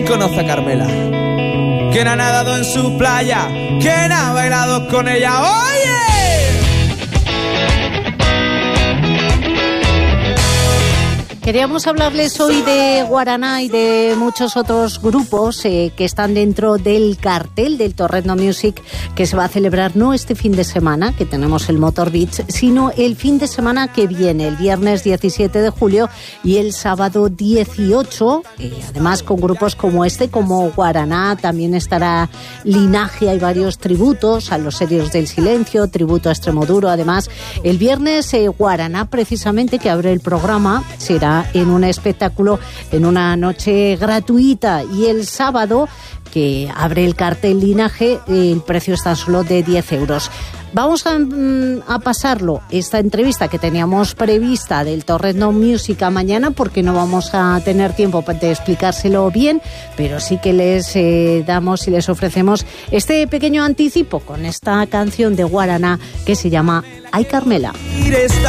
conoce a Carmela? ¿Quién ha nadado en su playa? ¿Quién ha bailado con ella? ¡Oye! Queríamos hablarles hoy de Guaraná y de muchos otros grupos que están dentro del cartel del Torredno Music, que se va a celebrar no este fin de semana, que tenemos el Motor Beach, sino el fin de semana que viene, el viernes 17 de julio y el sábado 18, además con grupos como como Guaraná, también estará Linaje, hay varios tributos a los Serios del Silencio, tributo a Extremoduro. Además, el viernes Guaraná, precisamente, que abre el programa, será en un espectáculo, en una noche gratuita, y el sábado, que abre el cartel Linaje, el precio está solo de 10 euros. Vamos a pasarlo, esta entrevista que teníamos prevista del Torredno Music a mañana, porque no vamos a tener tiempo de explicárselo bien, pero sí que les damos y les ofrecemos este pequeño anticipo con esta canción de Guaraná que se llama Ay Carmela. Esta